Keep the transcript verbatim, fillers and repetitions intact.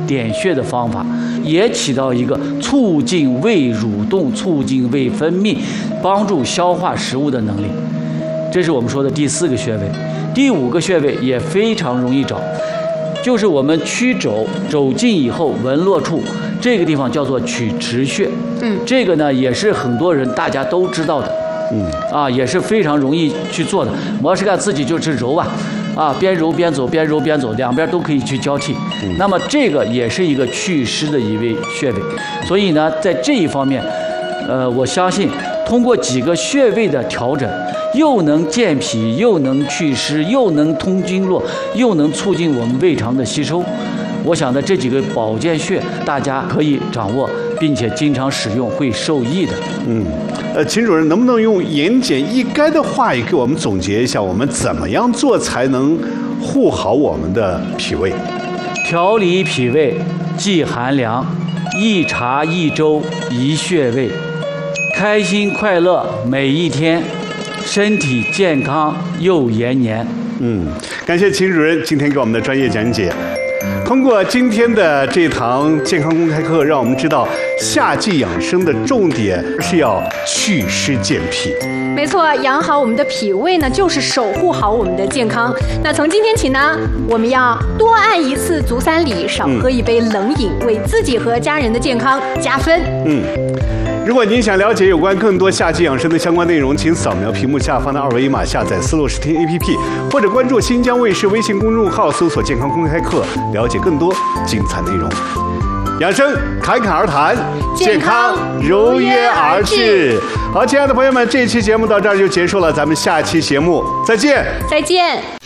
点穴的方法，也起到一个促进胃蠕动、促进胃分泌、帮助消化食物的能力。这是我们说的第四个穴位。第五个穴位也非常容易找，就是我们曲肘肘近以后纹络处这个地方叫做曲池穴。嗯，这个呢也是很多人大家都知道的。嗯，啊，也是非常容易去做的。摩石干自己就是揉啊，啊，边揉边走，边揉边走，两边都可以去交替。嗯，那么这个也是一个祛湿的一位穴位。所以呢，在这一方面，呃，我相信通过几个穴位的调整，又能健脾，又能祛湿，又能通经络，又能促进我们胃肠的吸收。我想的这几个保健穴，大家可以掌握，并且经常使用，会受益的。 嗯，呃，秦主任能不能用言简意赅的话语给我们总结一下，我们怎么样做才能护好我们的脾胃？ 调理脾胃，忌寒凉，一茶一粥一穴位，开心快乐每一天，身体健康又延年。 嗯，感谢秦主任今天给我们的专业讲解。通过今天的这堂健康公开课，让我们知道夏季养生的重点是要祛湿健脾。 没错，养好我们的脾胃呢，就是守护好我们的健康。那从今天起呢，我们要多按一次足三里，少喝一杯冷饮，嗯、为自己和家人的健康加分。 嗯。如果您想了解有关更多夏季养生的相关内容，请扫描屏幕下方的二维码，下载思路视听 A P P， 或者关注新疆卫视微信公众号，搜索健康公开课，了解更多精彩内容。养生侃侃而谈，健康如约而至。好，亲爱的朋友们，这期节目到这儿就结束了，咱们下期节目再见， 再见。